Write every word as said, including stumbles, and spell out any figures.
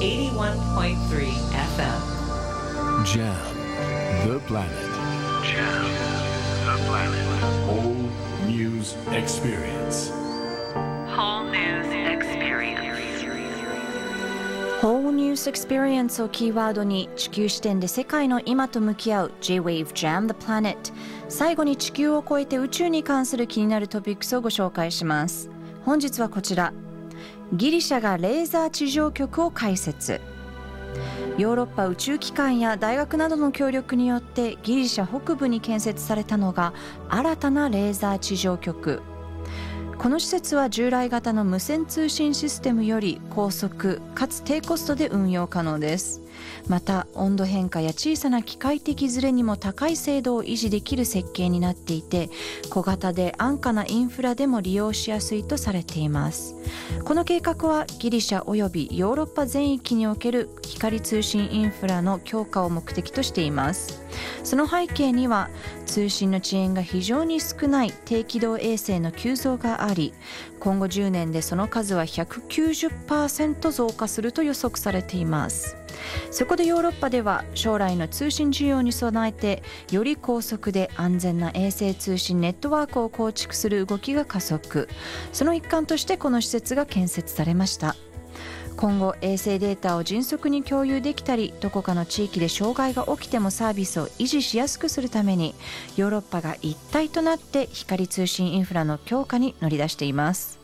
エイティワンポイントスリー エフエム Jam, the planet. Jam, the planet. Whole news experience. Whole News Experience Whole News Experience をキーワードに地球視点で世界の今と向き合う J-Wave Jam the Planet。 最後に地球を超えて宇宙に関する気になるトピックスをご紹介します。本日はこちら、ギリシャがレーザー地上局を開設。ヨーロッパ宇宙機関や大学などの協力によってギリシャ北部に建設されたのが新たなレーザー地上局。この施設は従来型の無線通信システムより高速かつ低コストで運用可能です。また温度変化や小さな機械的ズレにも高い精度を維持できる設計になっていて、小型で安価なインフラでも利用しやすいとされています。この計画はギリシャおよびヨーロッパ全域における光通信インフラの強化を目的としています。その背景には通信の遅延が非常に少ない低軌道衛星の急増があり、今後じゅうねんでその数は ひゃくきゅうじゅっパーセント 増加すると予測されています。そこでヨーロッパでは将来の通信需要に備えてより高速で安全な衛星通信ネットワークを構築する動きが加速。その一環としてこの施設が建設されました。今後衛星データを迅速に共有できたり、どこかの地域で障害が起きてもサービスを維持しやすくするためにヨーロッパが一体となって光通信インフラの強化に乗り出しています。